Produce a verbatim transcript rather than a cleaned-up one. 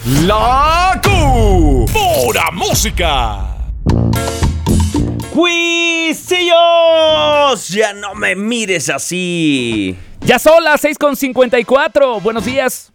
La Q. Pura música. ¡Cuisillos! Ya no me mires así. Ya son las seis con cincuenta y cuatro. Buenos días.